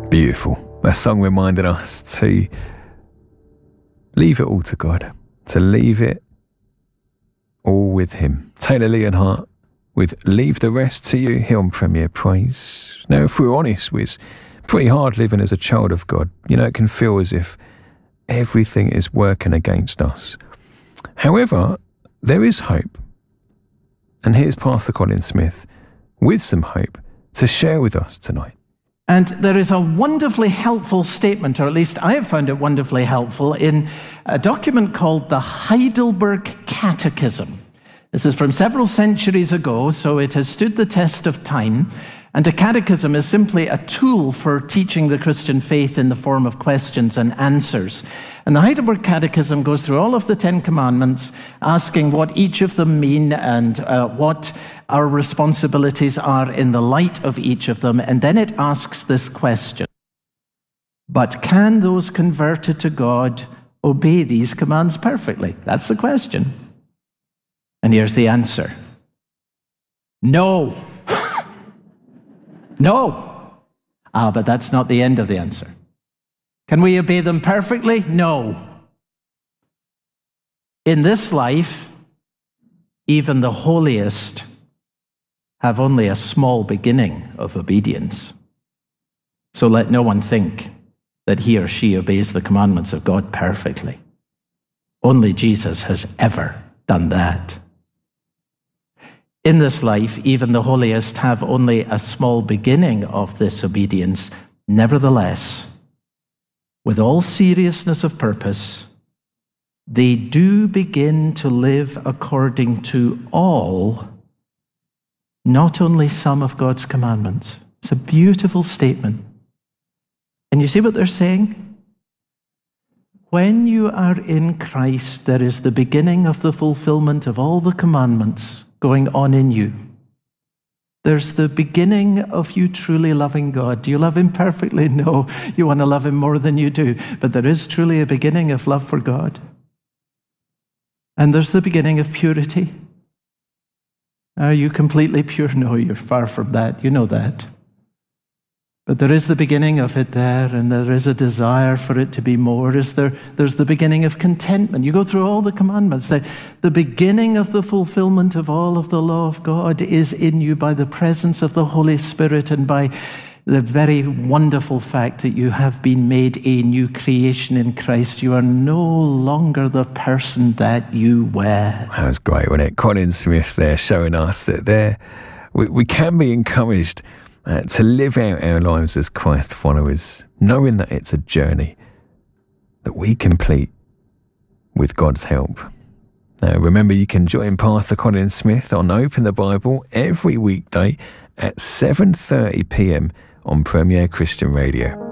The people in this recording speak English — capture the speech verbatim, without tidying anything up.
Beautiful. That song reminded us to leave it all to God, to leave it all with him. Taylor Leonhardt with Leave the Rest to You here on Premier Praise. Now, if we're honest, it's pretty hard living as a child of God. You know, it can feel as if everything is working against us. However, there is hope. And here's Pastor Colin Smith with some hope to share with us tonight. And there is a wonderfully helpful statement, or at least I have found it wonderfully helpful, in a document called the Heidelberg Catechism. This is from several centuries ago, so it has stood the test of time. And a catechism is simply a tool for teaching the Christian faith in the form of questions and answers. And the Heidelberg Catechism goes through all of the Ten Commandments, asking what each of them mean and uh, what our responsibilities are in the light of each of them. And then it asks this question: but can those converted to God obey these commands perfectly? That's the question. And here's the answer: no. No. Ah, but that's not the end of the answer. Can we obey them perfectly? No. In this life, even the holiest have only a small beginning of obedience. So let no one think that he or she obeys the commandments of God perfectly. Only Jesus has ever done that. In this life, even the holiest have only a small beginning of this obedience. Nevertheless, with all seriousness of purpose, they do begin to live according to all, not only some of God's commandments. It's a beautiful statement. And you see what they're saying? When you are in Christ, there is the beginning of the fulfillment of all the commandments going on in you. There's the beginning of you truly loving God. Do you love him perfectly? No. You want to love him more than you do. But there is truly a beginning of love for God. And there's the beginning of purity. Are you completely pure? No, you're far from that. You know that. But there is the beginning of it there, and there is a desire for it to be more. Is there? There's the beginning of contentment. You go through all the commandments. The, the beginning of the fulfillment of all of the law of God is in you by the presence of the Holy Spirit and by the very wonderful fact that you have been made a new creation in Christ. You are no longer the person that you were. That was great, wasn't it? Colin Smith there showing us that there we, we can be encouraged Uh, to live out our lives as Christ followers, knowing that it's a journey that we complete with God's help. Now, remember, you can join Pastor Colin Smith on Open the Bible every weekday at seven thirty p.m. on Premier Christian Radio.